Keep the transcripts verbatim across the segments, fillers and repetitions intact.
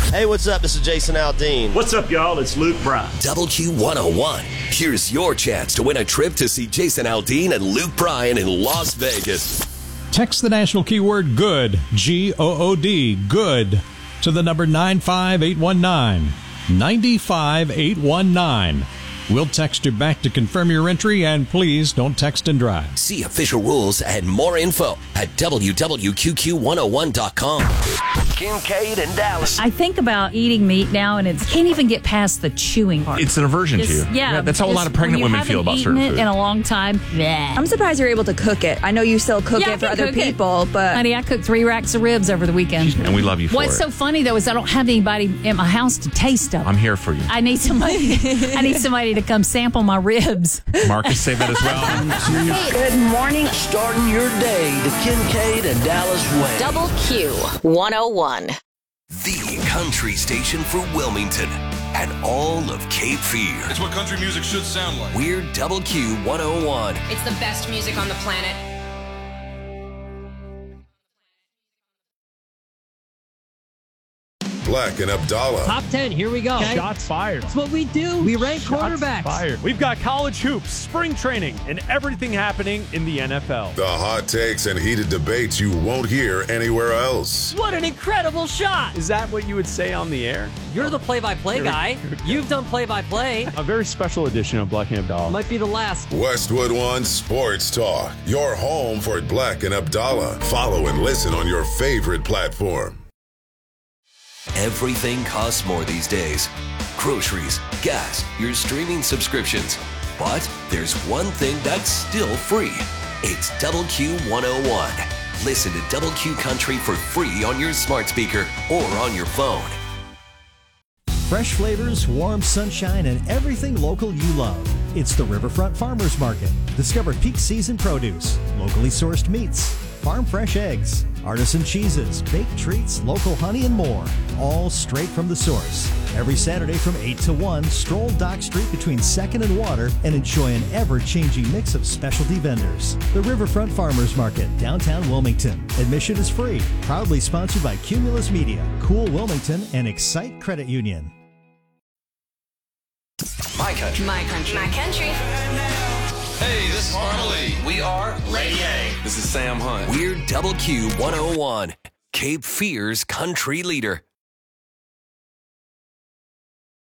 Hey, what's up? This is Jason Aldean. What's up, y'all? It's Luke Bryan. Double Q one oh one. Here's your chance to win a trip to see Jason Aldean and Luke Bryan in Las Vegas. Text the national keyword GOOD, G O O D, GOOD, to the number nine five eight one nine, nine five eight one nine. We'll text you back to confirm your entry, and please don't text and drive. See official rules and more info at w w q q one oh one dot com. Kincaid and Dallas. I think about eating meat now, and it can't even get past the chewing part. It's an aversion Just- to. Yeah, that's how a lot of pregnant women feel about certain it food. in a long time. Bleh. I'm surprised you're able to cook it. I know you still cook Yeah, I it for can other cook it. people, but Honey, I cooked three racks of ribs over the weekend. And we love you for What's it. so funny though is I don't have anybody at my house to taste them. I'm here for you. I need somebody. I need somebody to come sample my ribs. Marcus, say that as well. Good morning. Starting your day the Kincaid and Dallas way. Double Q one oh one. The country station for Wilmington and all of Cape Fear. It's what country music should sound like. We're Double Q one oh one. It's the best music on the planet. Black and Abdallah. Top ten, here we go. Okay. Shots fired. That's what we do. We rank Shots quarterbacks. fired. We've got college hoops, spring training, and everything happening in the N F L. The hot takes and heated debates you won't hear anywhere else. What an incredible shot. Is that what you would say on the air? You're the play-by-play guy. You've done play-by-play. A very special edition of Black and Abdallah. Might be the last. Westwood One Sports Talk. Your home for Black and Abdallah. Follow and listen on your favorite platform. Everything costs more these days. Groceries, gas, your streaming subscriptions. But there's one thing that's still free. It's Double Q one oh one. Listen to Double Q Country for free on your smart speaker or on your phone. Fresh flavors, warm sunshine, and everything local you love. It's the Riverfront Farmers Market. Discover peak season produce, locally sourced meats, farm fresh eggs, artisan cheeses, baked treats, local honey, and more. All straight from the source. Every Saturday from eight to one, stroll Dock Street between second and Water and enjoy an ever-changing mix of specialty vendors. The Riverfront Farmers Market, downtown Wilmington. Admission is free. Proudly sponsored by Cumulus Media, Cool Wilmington, and Excite Credit Union. My country. My country. My country. Hey, this is Marley. We are Lady A. This is Sam Hunt. We're Double Q one oh one, Cape Fear's country leader.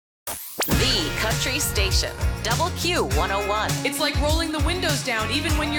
The country station. Double Q one oh one. It's like rolling the windows down even when you're